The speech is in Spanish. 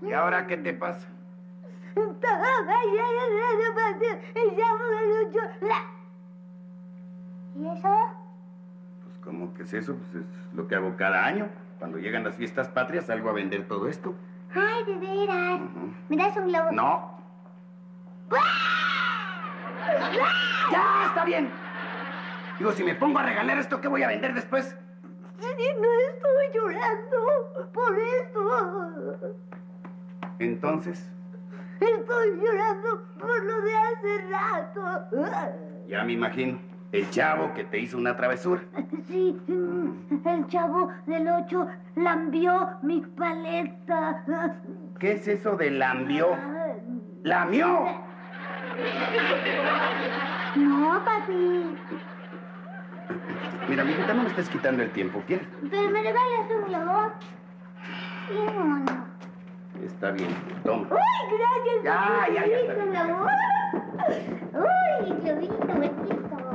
¿Y ahora qué te pasa? El chavo del 8. ¿Y eso? Pues, ¿cómo que es eso? Pues es lo que hago cada año. Cuando llegan las fiestas patrias, salgo a vender todo esto. Ay, de veras. ¿Me das un globo? No. ¡Ya, está bien! Digo, si me pongo a regalar esto, ¿qué voy a vender después? No estoy llorando por eso. Entonces, Estoy llorando por lo de hace rato. ya me imagino. El chavo que te hizo una travesura. Sí, el chavo del 8 lambió mi paleta. ¿Qué es eso de lambió? ¡Lamió! No, papi. Mira, mijita, no me estés quitando el tiempo, ¿quieres? Pero me regalas un globo. Sí, mono. Está bien, toma. ¡Uy, gracias! Ya, papi, está bien. la